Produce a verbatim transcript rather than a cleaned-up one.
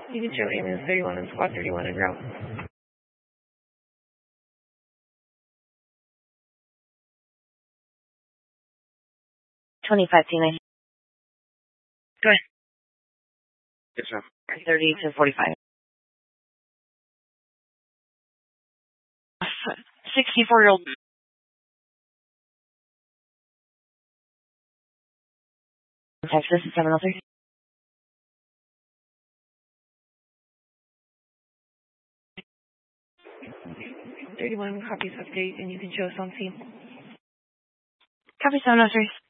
You can show ambulance thirty-one and squad thirty-one en route. twenty-five T nine. Go ahead. Yes, ma'am. thirty to forty-five. sixty-four-year-old. Texas is seven oh three. thirty-one copies update, and you can show us on scene. Copy seven oh three.